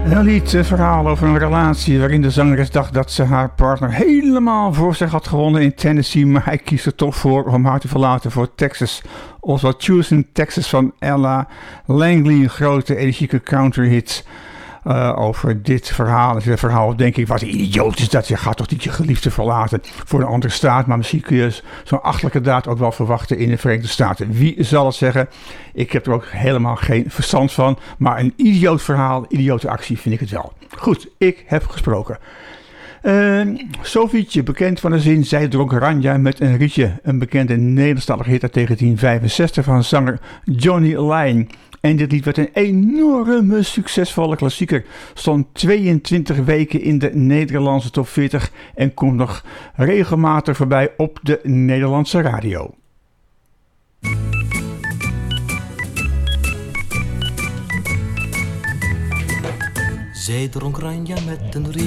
Een lied, een verhaal over een relatie waarin de zangeres dacht dat ze haar partner helemaal voor zich had gewonnen in Tennessee, maar hij kiest er toch voor om haar te verlaten voor Texas. Oftewel Choosing Texas van Ella Langley, een grote energieke country-hit. Over dit verhaal. Het verhaal denk ik, wat idioot is dat. Je gaat toch niet je geliefde verlaten voor een andere staat. Maar misschien kun je zo'n achterlijke daad ook wel verwachten in de Verenigde Staten. Wie zal het zeggen? Ik heb er ook helemaal geen verstand van. Maar een idioot verhaal, idiote actie vind ik het wel. Goed, ik heb gesproken. Sofietje, bekend van de zin Zij dronk Ranja met een rietje. Een bekende Nederlandstalige hit uit 1965 van zanger Johnny Lyon. En dit lied werd een enorme succesvolle klassieker. Stond 22 weken in de Nederlandse top 40 en komt nog regelmatig voorbij op de Nederlandse radio. Zij dronk Ranja met een rietje.